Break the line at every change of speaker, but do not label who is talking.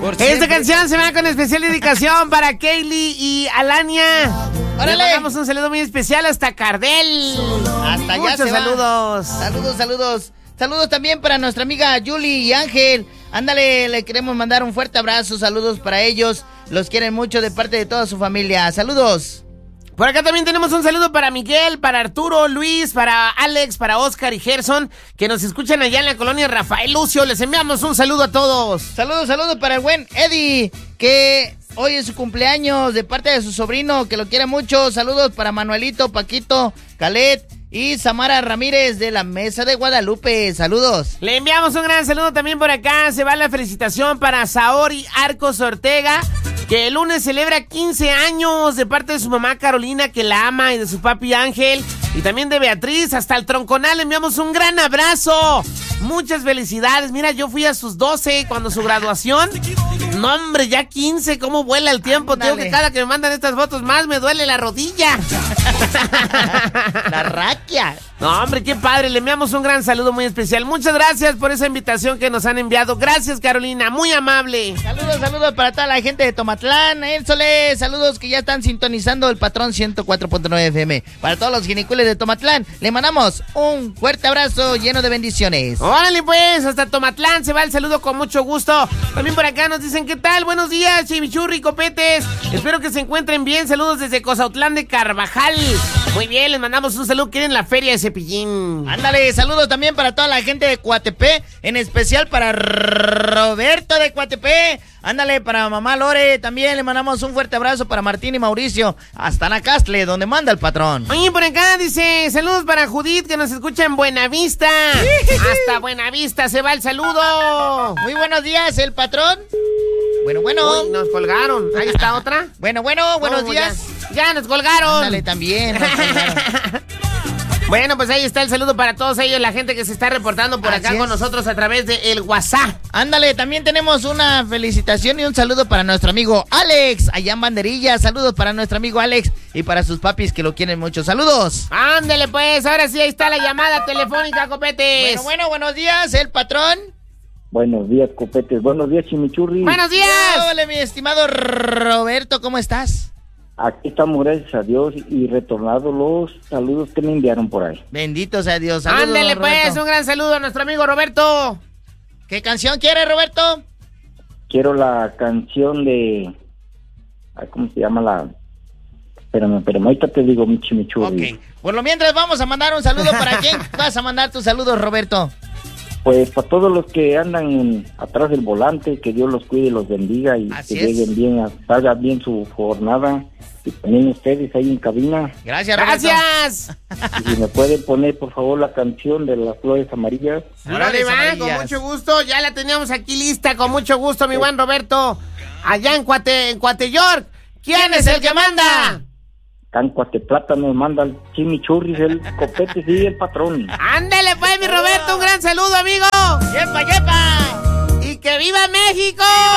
Esta canción se va con especial dedicación para Kaylee y Alania.
¡Órale!
Le mandamos un saludo muy especial hasta Cardel.
Hasta allá.
Muchos saludos.
Saludos también para nuestra amiga Julie y Ángel. Ándale, le queremos mandar un fuerte abrazo. Saludos para ellos. Los quieren mucho de parte de toda su familia. Saludos.
Por acá también tenemos un saludo para Miguel, para Arturo, Luis, para Alex, para Oscar y Gerson, que nos escuchan allá en la colonia Rafael Lucio. Les enviamos un saludo a todos.
Saludos para el buen Eddie, que hoy es su cumpleaños, de parte de su sobrino, que lo quiere mucho. Saludos para Manuelito, Paquito, Calet y Samara Ramírez de la Mesa de Guadalupe. Saludos.
Le enviamos un gran saludo también por acá. Se va la felicitación para Saori Arcos Ortega, que el lunes celebra 15 años, de parte de su mamá Carolina, que la ama, y de su papi Ángel, y también de Beatriz. Hasta el Tronconal le enviamos un gran abrazo. Muchas felicidades. Mira, yo fui a sus 12 cuando su graduación. No, hombre, ya 15. ¿Cómo vuela el tiempo? Tengo que cada que me mandan estas fotos más me duele la rodilla.
La raquia.
No, hombre, qué padre. Le enviamos un gran saludo muy especial. Muchas gracias por esa invitación que nos han enviado. Gracias, Carolina. Muy amable.
Saludos para toda la gente de Tomatlán. Érsole, saludos que ya están sintonizando el Patrón 104.9 FM. Para todos los ginicules de Tomatlán, le mandamos un fuerte abrazo lleno de bendiciones.
Órale, pues, hasta Tomatlán se va el saludo con mucho gusto. También por acá nos dicen, ¿qué tal? Buenos días, Chimichurri, Copetes. Espero que se encuentren bien. Saludos desde Cozautlán de Carvajal. Muy bien, les mandamos un saludo. Quieren la feria de Cepillín.
Ándale, saludos también para toda la gente de Coatepec, en especial para Roberto de Coatepec. Ándale, para mamá Lore también le mandamos un fuerte abrazo, para Martín y Mauricio, hasta Nacastle, donde manda el patrón.
Oye, por acá dice, saludos para Judith, que nos escucha en Buenavista. Hasta Buenavista se va el saludo.
Muy buenos días, el patrón. Bueno.
Uy, nos colgaron. Ahí está otra.
Bueno, buenos días.
Ya nos colgaron.
Ándale, también.
Bueno, pues ahí está el saludo para todos ellos, la gente que se está reportando por acá con nosotros a través de el WhatsApp.
Ándale, también tenemos una felicitación y un saludo para nuestro amigo Alex, allá en Banderilla. Saludos para nuestro amigo Alex y para sus papis que lo quieren mucho. Saludos.
Ándale, pues, ahora sí, ahí está la llamada telefónica, Copetes.
Bueno, buenos días, el patrón.
Buenos días, Copetes. Buenos días, Chimichurri.
¡Buenos días!
Hola, mi estimado Roberto, ¿cómo estás?
Aquí estamos, gracias a Dios, y retornados los saludos que me enviaron por ahí.
Bendito sea Dios. Saludos,
ándale, pues,
Roberto.
un gran saludo a nuestro amigo Roberto.
¿Qué canción quiere, Roberto?
Quiero la canción de... ¿Cómo se llama la...? Espérame, ahorita te digo, mi Chimichurri.
Ok, por lo mientras vamos a mandar un saludo. ¿Para quién vas a mandar tus saludos, Roberto?
Pues para todos los que andan atrás del volante, que Dios los cuide y los bendiga, y
así
que lleguen bien, salga bien su jornada, y también ustedes ahí en cabina.
Gracias, Roberto.
¡Gracias!
Y si me pueden poner, por favor, la canción de las flores amarillas.
Órale, va, con mucho gusto, ya la teníamos aquí lista, con mucho gusto, mi buen Roberto. Allá en Cuate York, ¿quién es el que manda?
Cancuate Plátano manda el Chimichurri, el Copete y el patrón.
Ándale pues, mi Roberto, un gran saludo, amigo.
¡Yepa!
Y que viva México.